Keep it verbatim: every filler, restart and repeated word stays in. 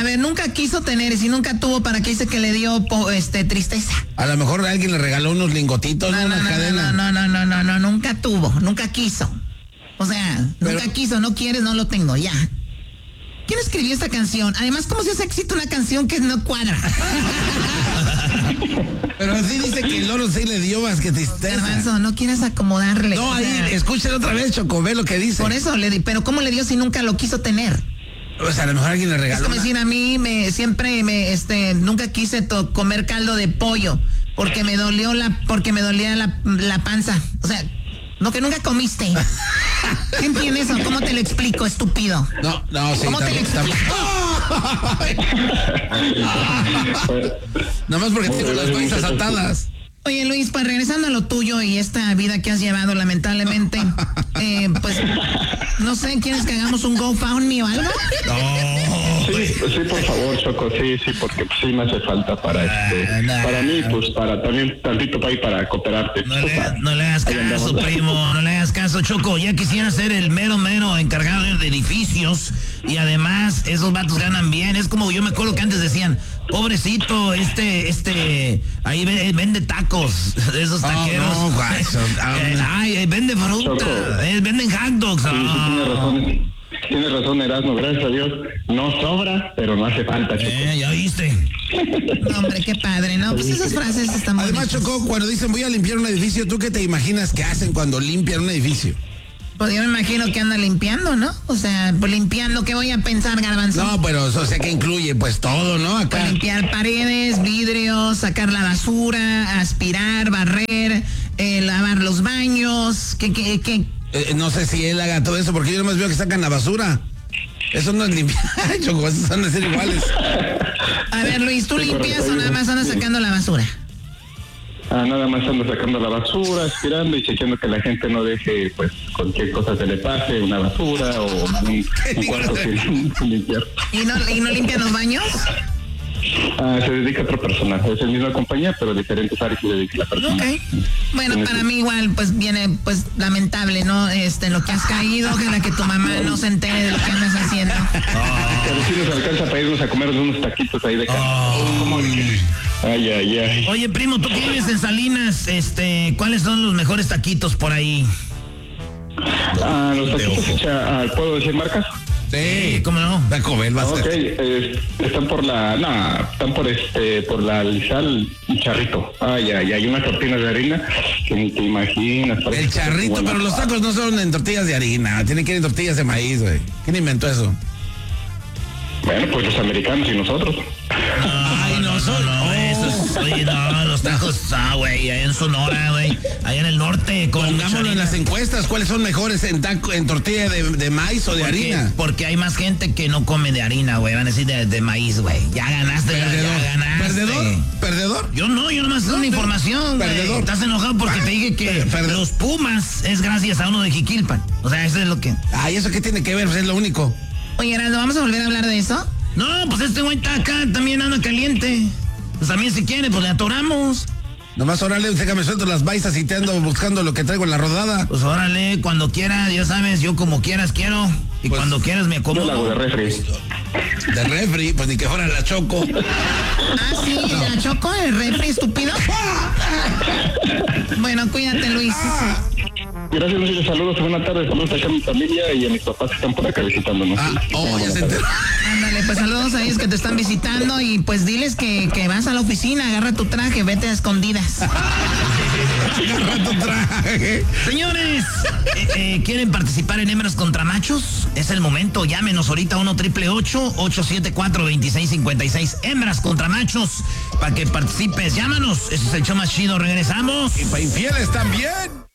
a ver, nunca quiso tener, y si nunca tuvo, ¿para qué dice que le dio este tristeza? A lo mejor alguien le regaló unos lingotitos, no, ¿no? No, Una no, cadena. No, no, no, no, no, no, nunca tuvo, nunca quiso. O sea, Pero... nunca quiso, no quieres, no lo tengo, ya. ¿Quién escribió esta canción? Además, ¿cómo se hace éxito una canción que no cuadra? Pero sí dice que el loro sí le dio más que tristeza. Garbanzo, no quieres acomodarle. No, ahí, sea, escúchalo otra vez, Choco, ve lo que dice. Por eso le di, pero ¿cómo le dio si nunca lo quiso tener? O sea, a lo mejor alguien le regaló. Es como decir, a mí me, siempre me, este, nunca quise to- comer caldo de pollo porque me dolió la, porque me dolía la, la panza. O sea, no, que nunca comiste. ¿Qué entiendes eso? ¿Cómo te lo explico, estúpido? No, no, sí. ¿Cómo te lo explico? Nada más porque tengo las maizas atadas. Oye, Luis, pues regresando a lo tuyo y esta vida que has llevado, lamentablemente, eh, pues, no sé, ¿quieres que hagamos un GoFundMe o algo? No. Sí, sí, por favor, Choco, sí, sí, porque sí me hace falta para este, nah, para mí, pues, para también tantito para ir para cooperarte. No le, no le hagas caso, primo, no le hagas caso, Choco, ya quisiera ser el mero, mero encargado de edificios y además esos vatos ganan bien, es como yo me acuerdo que antes decían, pobrecito, este, este, ahí vende tacos, de esos taqueros. Oh, no, eso, eh, ay, vende fruta, eh, venden hot dogs. Sí, oh. sí, tiene razón, tiene razón, Erasmo, gracias a Dios. No sobra, pero no hace falta, Choco. Eh, ya viste. No, hombre, qué padre, ¿no? Pues esas frases están muy Además, bonitas. Choco, cuando dicen voy a limpiar un edificio, ¿tú qué te imaginas que hacen cuando limpian un edificio? Pues yo me imagino que anda limpiando, ¿no? O sea, pues limpiando, ¿qué voy a pensar, Garbanzo? No, pero o sea que incluye pues todo, ¿no? Acá. Pues limpiar paredes, vidrios, sacar la basura, aspirar, barrer, eh, lavar los baños, ¿qué, qué, qué? Eh, no sé si él haga todo eso, porque yo nomás veo que sacan la basura. Eso no es limpiar, Choco, esos van a ser iguales. A ver, Luis, ¿tú limpias o nada más andas sacando la basura? Ah, nada más ando sacando la basura, aspirando y chequeando que la gente no deje, pues, cualquier cosa se le pase, una basura o un, un cuarto sin, sin limpiar. ¿Y no, ¿Y no limpian los baños? Ah, se dedica a otra persona, es la misma compañía, pero diferentes áreas se dedica a la persona. Okay. Bueno, para mí igual, pues viene, pues lamentable, ¿no? Este, lo que has caído, ojalá que tu mamá no se entere de lo que andas haciendo. Oh. Pero sí nos alcanza para irnos a comer unos taquitos ahí de carne. Oh. Ay, ay, ay. Oye, primo, tú que vives en Salinas, este, ¿cuáles son los mejores taquitos por ahí? Ah, los taquitos echa, ah, ¿puedo decir marcas? Sí, ¿cómo no? Taco Bell, va a Ok, ser. eh, están por la, no, están por este, por la Lizal, un charrito. Ay, ay, hay unas tortillas de harina que ni te imaginas. El charrito, pero los tacos no son en tortillas de harina, tienen que ir en tortillas de maíz, güey. ¿Quién inventó eso? Bueno, pues los americanos y nosotros. Ay, no, son, no, no, esos, oye, no, los tacos, ah, güey, allá en Sonora, güey, allá en el norte. Con Pongámoslo en las encuestas, ¿cuáles son mejores en taco, en tortilla de, de maíz o de porque, harina? Porque hay más gente que no come de harina, güey, van a decir de, de maíz, güey. Ya ganaste, Perdedor. ya ganaste. ¿Perdedor? ¿Perdedor? Yo no, yo nomás doy una información, güey. Perdedor. Estás enojado porque te dije que Perdedor. los Pumas es gracias a uno de Jiquilpan. O sea, eso es lo que... Ay, ¿eso qué tiene que ver? Pues es lo único. Oye, Heraldo, ¿vamos a volver a hablar de eso? No, pues este güey está acá, también anda caliente. Pues también si quiere, pues le atoramos. Nomás órale, déjame suelto las baisas y te ando buscando lo que traigo en la rodada. Pues órale, cuando quieras, ya sabes, yo como quieras quiero. Y Pues, cuando quieras me Yo la hago de acomodo. refri. De refri, pues ni que fuera la Choco. Ah, sí, la Choco, el refri, estúpido. Bueno, cuídate, Luis. Gracias, muchos saludos, buenas tardes, saludos acá a mi familia y a mis papás que están por acá visitándonos. Ah, oh, ya se enteró. Ándale, pues saludos a ellos que te están visitando y pues diles que, que vas a la oficina, agarra tu traje, vete a escondidas. Agarra tu traje. Señores, eh, eh, ¿quieren participar en Hembras contra Machos? Es el momento, llámenos ahorita a uno triple ocho ocho siete cuatro dos seis cinco seis. Hembras contra Machos, para que participes, llámanos. Ese es el show más chido, regresamos. Y para infieles también.